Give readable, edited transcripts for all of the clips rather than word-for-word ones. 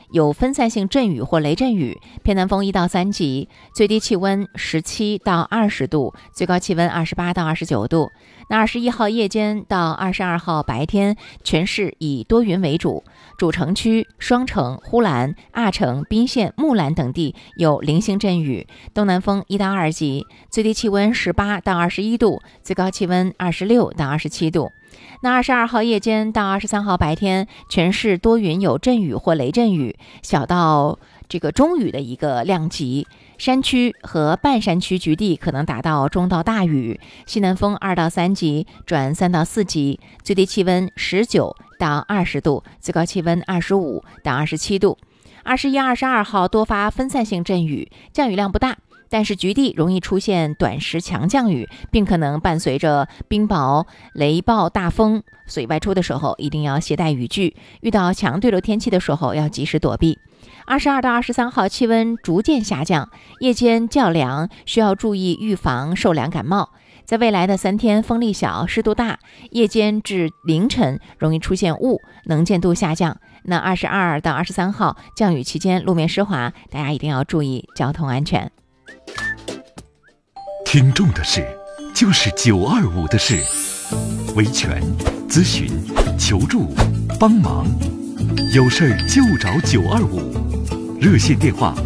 有分散性阵雨或雷阵雨，偏南风1到3级，最低气温17到20度，最高气温28到29度。那21号夜间到22号白天，全市以多云为主，主城区、双城、呼兰、阿城、宾县、木兰等地有零星阵雨，东南风1到2级，最低气温18到21度，最高气温26到27度。那22号夜间到23号白天，全市多云有阵雨或雷阵雨，小到中雨的一个量级，山区和半山区局地可能达到中到大雨，西南风2到3级转3到4级，最低气温19到20度，最高气温25到27度。21、22号多发分散性阵雨，降雨量不大，但是局地容易出现短时强降雨，并可能伴随着冰雹、雷暴、大风，所以外出的时候一定要携带雨具，遇到强对流天气的时候要及时躲避。22到23号气温逐渐下降，夜间较凉，需要注意预防受凉感冒。在未来的3天，风力小，湿度大，夜间至凌晨容易出现雾，能见度下降。那22到23号降雨期间路面湿滑，大家一定要注意交通安全。 听众的事就是925的事，维权、咨询、求助、帮忙，有事就找925，热线电话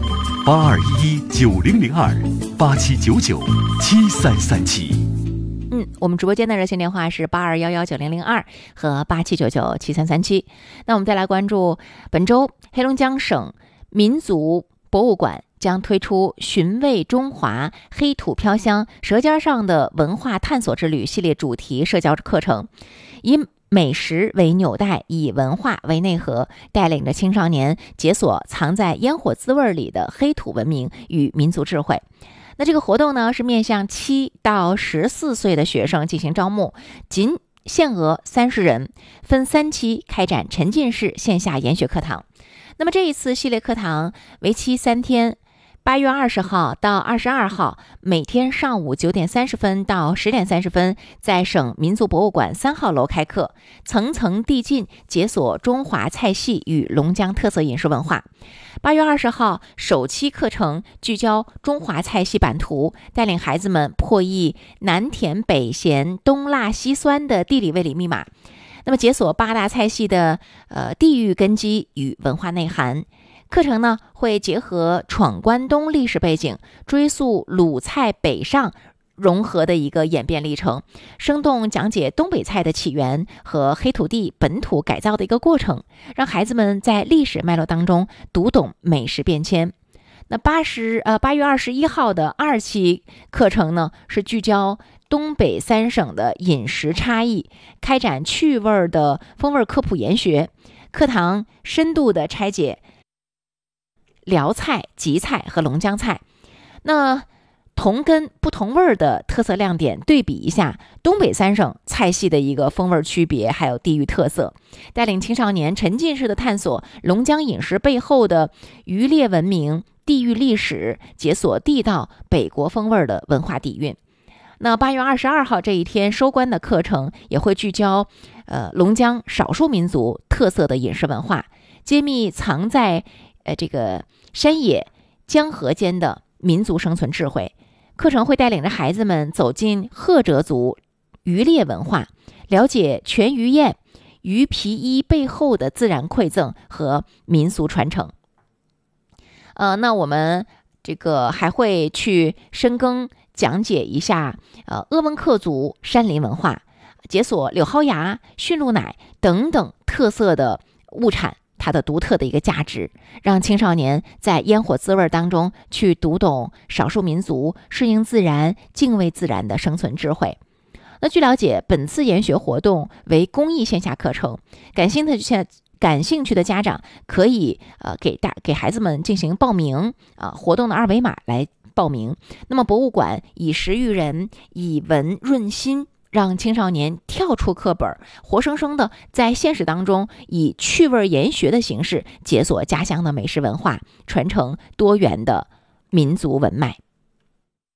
8211900287997337。 我们直播间的热线电话是82119002和87997337。那我们再来关注本周黑龙江省民族博物馆将推出寻味中华黑土飘香舌尖上的文化探索之旅系列主题社交课程，以美食为纽带，以文化为内核，带领着青少年解锁藏在烟火滋味里的黑土文明与民族智慧。那这个活动呢，是面向7到14岁的学生进行招募，仅限额30人，分3期开展沉浸式线下研学课堂。那么这一次系列课堂为期3天，8月20号到22号，每天上午9点30分到10点30分，在省民族博物馆3号楼开课，层层递进，解锁中华菜系与龙江特色饮食文化。8月20号，首期课程聚焦中华菜系版图，带领孩子们破译南甜北咸、东辣西酸的地理味理密码。那么解锁8大菜系的地域根基与文化内涵。课程呢会结合闯关东历史背景，追溯鲁菜北上融合的一个演变历程，生动讲解东北菜的起源和黑土地本土改造的一个过程，让孩子们在历史脉络当中读懂美食变迁。那8月21号的2期课程呢，是聚焦东北3省的饮食差异，开展趣味的风味科普研学。课堂深度的拆解辽菜、吉菜和龙江菜，那同根不同味的特色亮点，对比一下东北3省菜系的一个风味区别，还有地域特色，带领青少年沉浸式的探索龙江饮食背后的渔猎文明、地域历史，解锁地道北国风味的文化底蕴。那8月22号这一天收官的课程也会聚焦龙江少数民族特色的饮食文化，揭秘藏在这个山野江河间的民族生存智慧。课程会带领着孩子们走进赫哲族渔猎文化，了解全鱼宴、鱼皮衣背后的自然馈赠和民俗传承。那我们还会去深耕讲解一下鄂温克族山林文化，解锁柳蒿芽、驯鹿奶等等特色的物产，它的独特的一个价值，让青少年在烟火滋味当中去读懂少数民族适应自然、敬畏自然的生存智慧。那据了解，本次研学活动为公益线下课程，感兴趣的家长可以给孩子们进行报名活动的2维码来报名。那么博物馆以食育人，以文润心，让青少年跳出课本，活生生的在现实当中以趣味研学的形式解锁家乡的美食文化，传承多元的民族文脉。